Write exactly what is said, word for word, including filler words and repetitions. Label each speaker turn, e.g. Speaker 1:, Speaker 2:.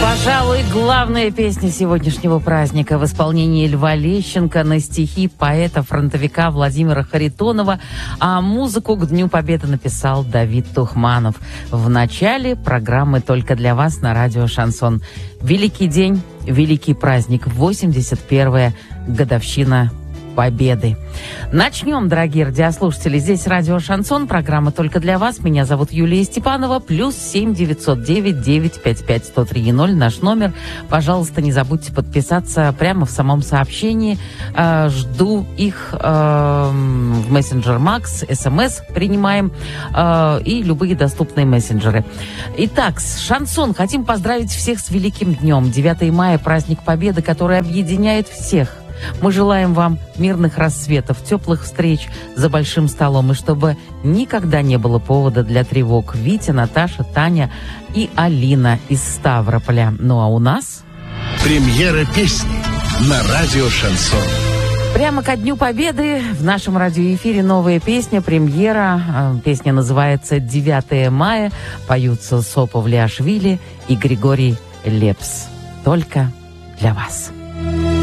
Speaker 1: Пожалуй, главная песня сегодняшнего праздника в исполнении Льва Лещенко на стихи поэта-фронтовика Владимира Харитонова, а музыку к Дню Победы написал Давид Тухманов. В начале программы «Только для вас» на радио «Шансон». Великий день, великий праздник, восемьдесят первая годовщина Победы. Начнем, дорогие радиослушатели. Здесь радио «Шансон», программа «Только для вас». Меня зовут Юлия Степанова. Плюс семь девятьсот девять девятьсот пятьдесят пять сто три ноль наш номер. Пожалуйста, не забудьте подписаться прямо в самом сообщении. Э, жду их э, в мессенджер Макс, СМС принимаем э, и любые доступные мессенджеры. Итак, «Шансон». Хотим поздравить всех с великим днем. девятое мая – праздник Победы, который объединяет всех. Мы желаем вам мирных рассветов, теплых встреч за большим столом, и чтобы никогда не было повода для тревог. Витя, Наташа, Таня и Алина из Ставрополя. Ну а у нас...
Speaker 2: Премьера песни на радио «Шансон».
Speaker 1: Прямо ко Дню Победы в нашем радиоэфире новая песня, премьера. Песня называется «девятое мая». Поются Сопо Влиашвили и Григорий Лепс. Только для вас.